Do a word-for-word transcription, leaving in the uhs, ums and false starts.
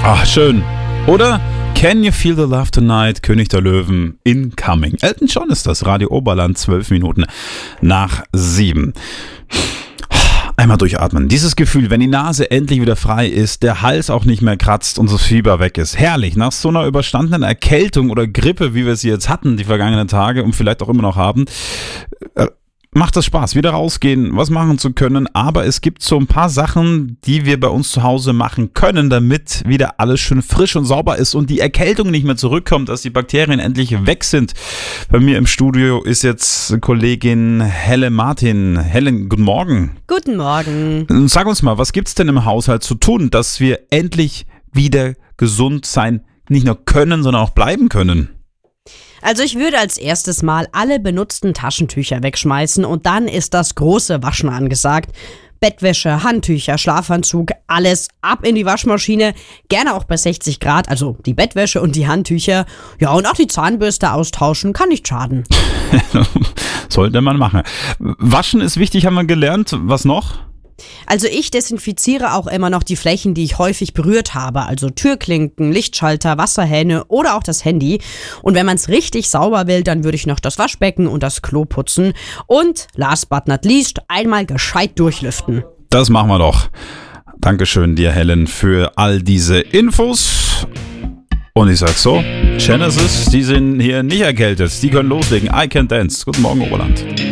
Ach, schön. Oder? Can You Feel the Love Tonight? König der Löwen, Incoming. Elton John ist das. Radio Oberland, zwölf Minuten nach sieben. Einmal durchatmen. Dieses Gefühl, wenn die Nase endlich wieder frei ist, der Hals auch nicht mehr kratzt und das Fieber weg ist. Herrlich. Nach so einer überstandenen Erkältung oder Grippe, wie wir sie jetzt hatten, die vergangenen Tage und vielleicht auch immer noch haben, äh, macht das Spaß, wieder rausgehen, was machen zu können, aber es gibt so ein paar Sachen, die wir bei uns zu Hause machen können, damit wieder alles schön frisch und sauber ist und die Erkältung nicht mehr zurückkommt, dass die Bakterien endlich weg sind. Bei mir im Studio ist jetzt Kollegin Helen Martin. Helen, guten Morgen. Guten Morgen. Sag uns mal, was gibt's denn im Haushalt zu tun, dass wir endlich wieder gesund sein, nicht nur können, sondern auch bleiben können? Also ich würde als erstes mal alle benutzten Taschentücher wegschmeißen und dann ist das große Waschen angesagt. Bettwäsche, Handtücher, Schlafanzug, alles ab in die Waschmaschine, gerne auch bei sechzig Grad, also die Bettwäsche und die Handtücher. Ja, und auch die Zahnbürste austauschen, kann nicht schaden. Sollte man machen. Waschen ist wichtig, haben wir gelernt. Was noch? Also ich desinfiziere auch immer noch die Flächen, die ich häufig berührt habe, also Türklinken, Lichtschalter, Wasserhähne oder auch das Handy. Und wenn man es richtig sauber will, dann würde ich noch das Waschbecken und das Klo putzen. Und last but not least, einmal gescheit durchlüften. Das machen wir doch. Dankeschön dir, Helen, für all diese Infos. Und ich sag so, Genesis, die sind hier nicht erkältet, die können loslegen. I Can Dance. Guten Morgen, Oberland.